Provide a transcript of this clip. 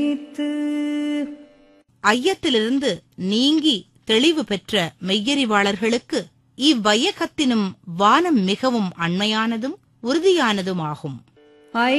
நினைத்து. ஐயத்திலிருந்து நீங்கி தெளிவு பெற்ற மெய்யறிவாளர்களுக்கு இவ்வையகத்தினும் வானம் மிகவும் அண்மையானதும் உறுதியானதுமாகும்.